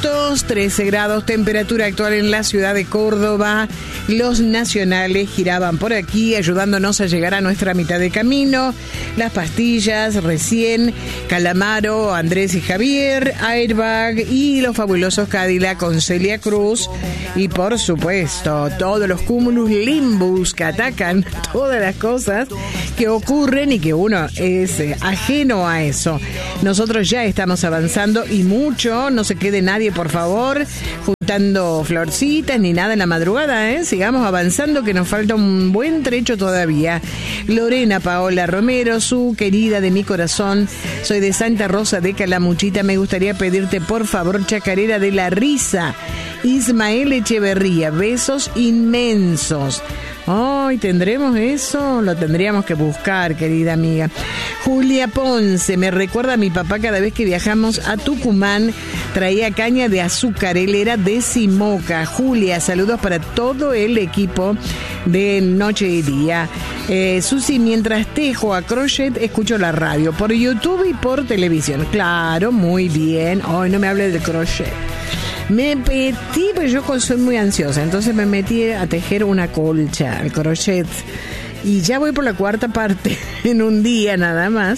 minutos, 13 grados, temperatura actual en la ciudad de Córdoba. Los nacionales giraban por aquí, ayudándonos a llegar a nuestra mitad de camino. Las pastillas, recién, Calamaro, Andrés y Javier, Airbag y los fabulosos Cadillac con Celia Cruz. Y por supuesto, todos los cúmulos limbus que atacan todas las cosas que ocurren y que uno es ajeno a eso. Nosotros ya estamos avanzando y mucho, no se quede nadie, por favor, juntando florcitas ni nada en la madrugada, ¿eh? Sigamos avanzando, que nos falta un buen trecho todavía. Lorena Paola Romero, su querida de mi corazón, soy de Santa Rosa de Calamuchita, me gustaría pedirte, por favor, Chacarera de la Risa. Ismael Echeverría, besos inmensos. Hoy tendremos eso, lo tendríamos que buscar, querida amiga. Julia Ponce, me recuerda a mi papá cada vez que viajamos a Tucumán, traía caña de azúcar, él era de Simoca. Julia, saludos para todo el equipo de Noche y Día. Susi, mientras tejo a crochet, escucho la radio, por YouTube y por televisión. Claro, muy bien. Hoy no me hables de crochet. Me metí, pues yo soy muy ansiosa, entonces me metí a tejer una colcha, al crochet, y ya voy por la cuarta parte en un día nada más,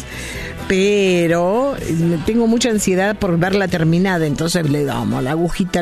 pero tengo mucha ansiedad por verla terminada, entonces le damos la agujita.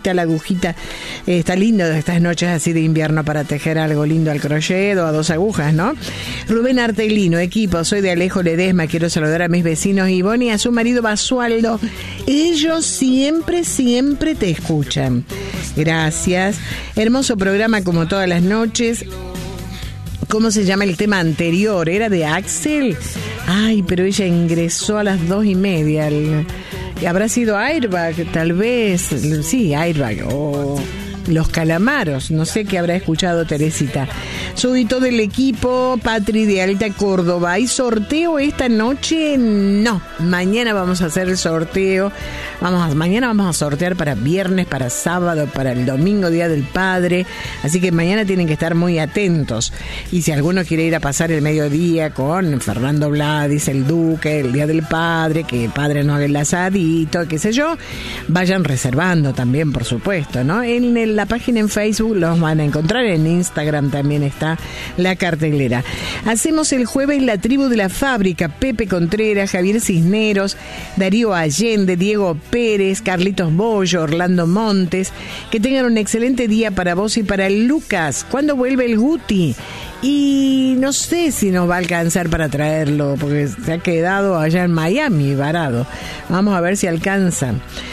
Está lindo estas noches así de invierno para tejer algo lindo al crochet o a dos agujas, ¿no? Rubén Artelino, equipo, soy de Alejo Ledesma, quiero saludar a mis vecinos Ivonne y a su marido Basualdo. Ellos siempre te escuchan. Gracias. Hermoso programa como todas las noches. ¿Cómo se llama el tema anterior? ¿Era de Axel? Ay, pero ella ingresó a las 2:30. ¿Habrá sido Airbag? Tal vez. Sí, Airbag. O Los Calamaros. No sé qué habrá escuchado Teresita. Súbito del equipo, Patri de Alta Córdoba. ¿Hay sorteo esta noche? No. Mañana vamos a hacer el sorteo. Mañana vamos a sortear para viernes, para sábado, para el domingo, Día del Padre. Así que mañana tienen que estar muy atentos. Y si alguno quiere ir a pasar el mediodía con Fernando Bladis, el Duque, el Día del Padre, que el padre no haga el asadito, qué sé yo, vayan reservando también, por supuesto, ¿no? En la página en Facebook los van a encontrar, en Instagram también está la cartelera. Hacemos el jueves La Tribu de la Fábrica, Pepe Contreras, Javier Cisneros, Darío Allende, Diego Pérez, Carlitos Bollo, Orlando Montes. Que tengan un excelente día para vos y para Lucas. ¿Cuándo vuelve el Guti? Y no sé si nos va a alcanzar para traerlo, porque se ha quedado allá en Miami varado. Vamos a ver si alcanza.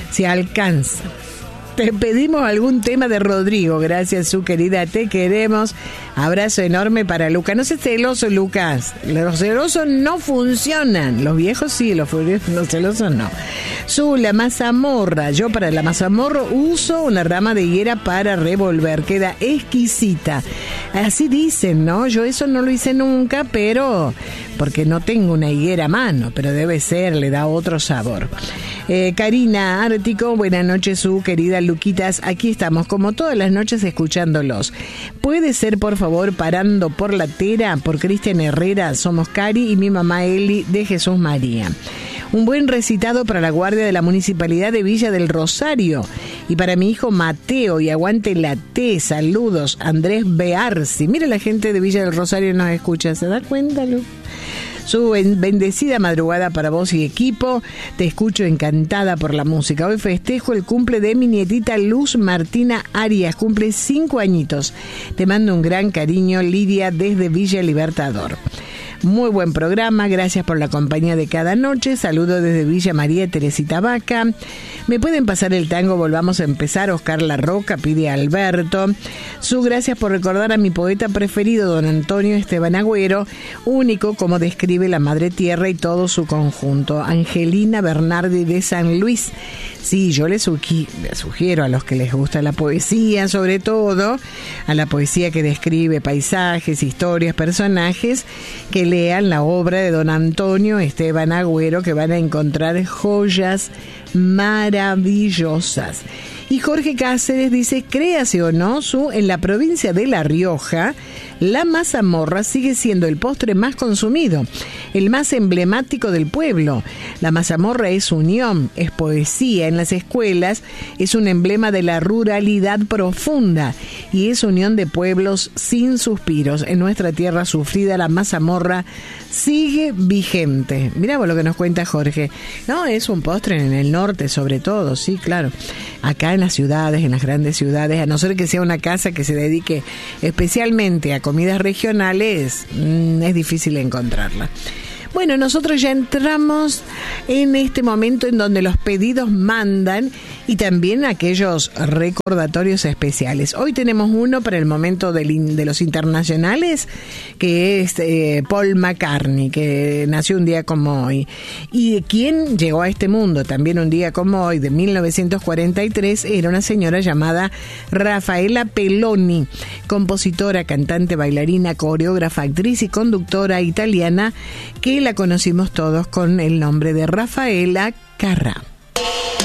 Te pedimos algún tema de Rodrigo. Gracias, su querida, te queremos. Abrazo enorme para Lucas. No seas celoso, Lucas. Los celosos no funcionan. Los viejos sí, los celosos no. La mazamorra. Yo para la mazamorra uso una rama de higuera para revolver. Queda exquisita. Así dicen, ¿no? Yo eso no lo hice nunca, pero porque no tengo una higuera a mano, pero debe ser, le da otro sabor. Karina Ártico, buenas noches, su querida Luquitas. Aquí estamos, como todas las noches, escuchándolos. ¿Puede ser, por favor, Parando por la Tera? Por Cristian Herrera. Somos Cari y mi mamá Eli de Jesús María. Un buen recitado para la guardia de la Municipalidad de Villa del Rosario. Y para mi hijo Mateo, y aguante la T. Saludos, Andrés Bearsi. Mira, la gente de Villa del Rosario nos escucha. ¿Se da cuenta, Lu? Su bendecida madrugada para vos y equipo. Te escucho encantada por la música. Hoy festejo el cumple de mi nietita Luz Martina Arias. Cumple 5 añitos. Te mando un gran cariño, Lidia, desde Villa Libertador. Muy buen programa, gracias por la compañía de cada noche. Saludo desde Villa María Teresita Vaca. ¿Me pueden pasar el tango? Volvamos a empezar. Oscar La Roca, pide a Alberto. Gracias por recordar a mi poeta preferido, don Antonio Esteban Agüero, único como describe la Madre Tierra y todo su conjunto. Angelina Bernardi de San Luis. Sí, yo les sugiero a los que les gusta la poesía, sobre todo a la poesía que describe paisajes, historias, personajes, que lean la obra de don Antonio Esteban Agüero, que van a encontrar joyas maravillosas. Y Jorge Cáceres dice, créase o no, en la provincia de La Rioja, la mazamorra sigue siendo el postre más consumido, el más emblemático del pueblo. La mazamorra es unión, es poesía en las escuelas, es un emblema de la ruralidad profunda y es unión de pueblos sin suspiros. En nuestra tierra sufrida, la mazamorra sigue vigente. Mirá vos lo que nos cuenta Jorge. No, es un postre en el norte sobre todo, sí, claro. Acá en las ciudades, en las grandes ciudades, a no ser que sea una casa que se dedique especialmente a comidas regionales, es difícil encontrarla. Bueno, nosotros ya entramos en este momento en donde los pedidos mandan y también aquellos recordatorios especiales. Hoy tenemos uno para el momento de los internacionales, que es Paul McCartney, que nació un día como hoy. Y quien llegó a este mundo también un día como hoy, de 1943, era una señora llamada Rafaela Peloni, compositora, cantante, bailarina, coreógrafa, actriz y conductora italiana, que la conocimos todos con el nombre de Rafaela Carrà.